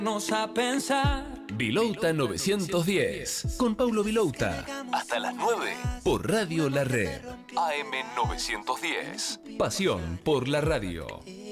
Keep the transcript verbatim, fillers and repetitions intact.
Nos a pensar. Vilouta novecientos diez, con Paulo Vilouta. Hasta las nueve, por Radio La Red. A M novecientos diez. Pasión por la radio.